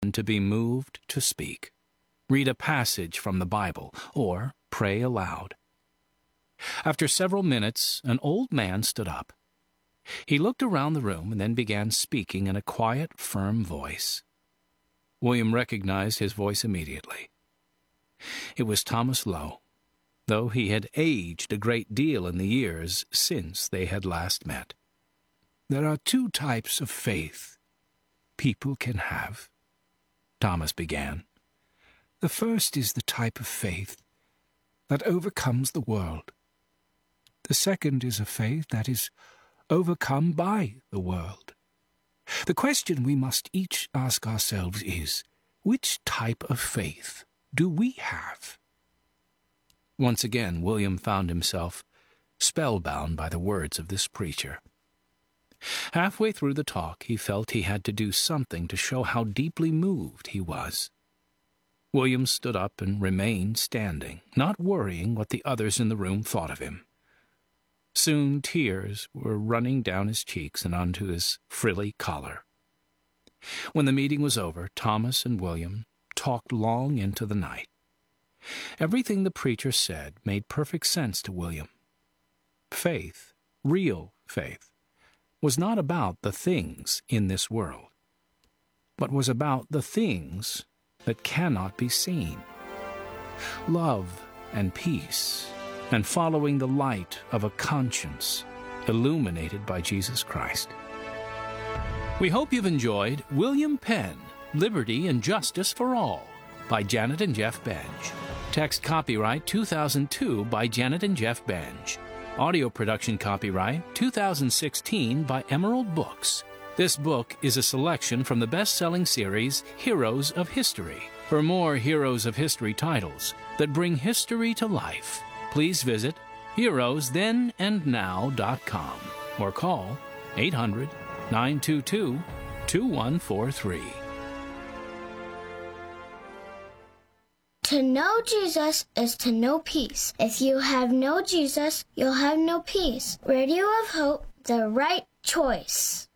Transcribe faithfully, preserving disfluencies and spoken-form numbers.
to be moved to speak, read a passage from the Bible, or pray aloud. After several minutes, an old man stood up. He looked around the room and then began speaking in a quiet, firm voice. William recognized his voice immediately. It was Thomas Lowe, though he had aged a great deal in the years since they had last met. "There are two types of faith people can have," Thomas began. "The first is the type of faith that overcomes the world. The second is a faith that is overcome by the world. The question we must each ask ourselves is, which type of faith do we have?" Once again, William found himself spellbound by the words of this preacher. Halfway through the talk, he felt he had to do something to show how deeply moved he was. William stood up and remained standing, not worrying what the others in the room thought of him. Soon tears were running down his cheeks and onto his frilly collar. When the meeting was over, Thomas and William talked long into the night. Everything the preacher said made perfect sense to William. Faith, real faith, was not about the things in this world, but was about the things that cannot be seen. Love and peace, and following the light of a conscience illuminated by Jesus Christ. We hope you've enjoyed William Penn, Liberty and Justice for All, by Janet and Jeff Benj. Text copyright two thousand two by Janet and Jeff Benj. Audio production copyright two thousand sixteen by Emerald Books. This book is a selection from the best-selling series Heroes of History. For more Heroes of History titles that bring history to life, please visit heroes then and now dot com or call eight hundred, nine two two, two one four three. To know Jesus is to know peace. If you have no Jesus, you'll have no peace. Radio of Hope, the right choice.